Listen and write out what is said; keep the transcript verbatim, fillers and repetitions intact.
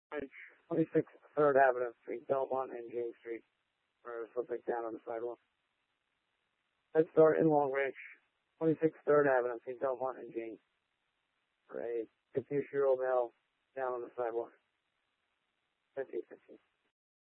twenty-six third Avenue between Belmont and James Street. Or slipping down on the sidewalk. Head Start in Long Branch, twenty-six third Avenue between Belmont and James. For a fifty-year-old male down on the sidewalk. fifty, fifty.